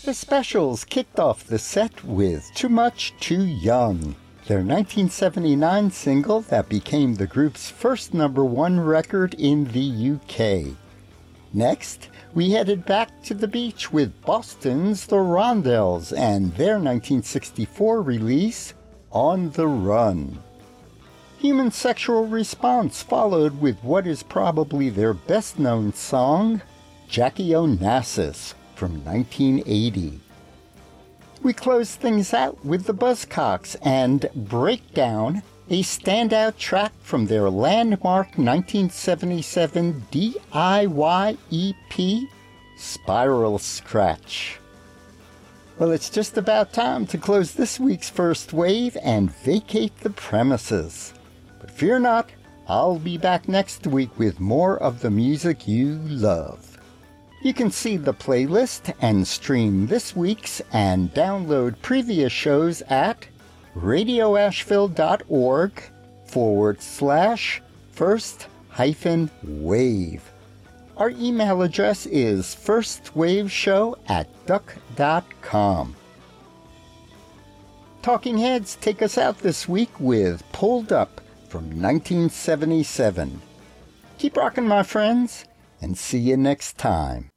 The Specials kicked off the set with Too Much Too Young, their 1979 single that became the group's first #1 record in the UK. Next, we headed back to the beach with Boston's The Rondells and their 1964 release, On the Run. Human Sexual Response followed with what is probably their best-known song, Jackie Onassis, from 1980. We closed things out with the Buzzcocks and Breakdown, a standout track from their landmark 1977 DIY EP, Spiral Scratch. Well, it's just about time to close this week's First Wave and vacate the premises. But fear not, I'll be back next week with more of the music you love. You can see the playlist and stream this week's and download previous shows at radioasheville.org/first-wave. Our email address is firstwaveshow@duck.com. Talking Heads take us out this week with Pulled Up from 1977. Keep rocking, my friends, and see you next time.